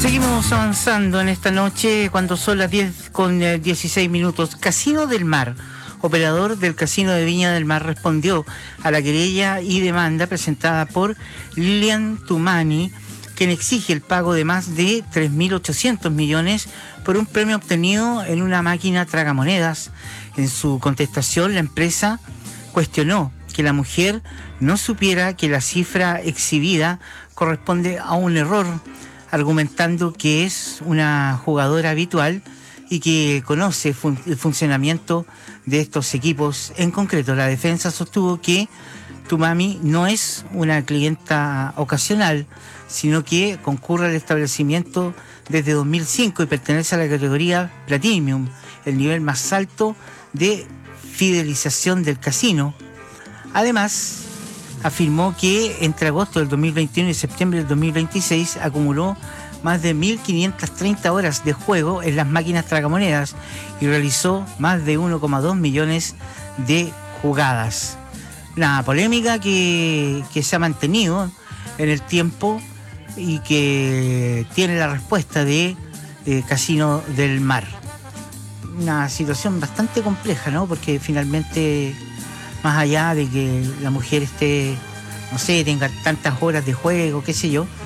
Seguimos avanzando en esta noche cuando son las 10:16. Casino del Mar, operador del Casino de Viña del Mar, respondió a la querella y demanda presentada por Lilian Tumani, quien exige el pago de más de 3.800 millones por un premio obtenido en una máquina tragamonedas. En su contestación, la empresa cuestionó que la mujer no supiera que la cifra exhibida corresponde a un error, argumentando que es una jugadora habitual y que conoce el funcionamiento de estos equipos. En concreto, la defensa sostuvo que Tumani no es una clienta ocasional, sino que concurre al establecimiento desde 2005 y pertenece a la categoría Platinum, el nivel más alto de fidelización del casino. Además, afirmó que entre agosto del 2021 y septiembre del 2026 acumuló más de 1.530 horas de juego en las máquinas tragamonedas y realizó más de 1,2 millones de jugadas. Una polémica que se ha mantenido en el tiempo y que tiene la respuesta de Casino del Mar. Una situación bastante compleja, ¿no? Porque finalmente, más allá de que la mujer esté, no sé, tenga tantas horas de juego, qué sé yo,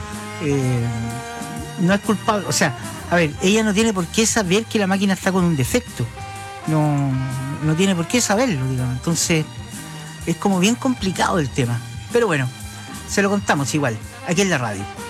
no es culpable. O sea, a ver, ella no tiene por qué saber que la máquina está con un defecto. No tiene por qué saberlo, digamos. Entonces, es como bien complicado el tema. Pero bueno, se lo contamos igual, aquí en la radio.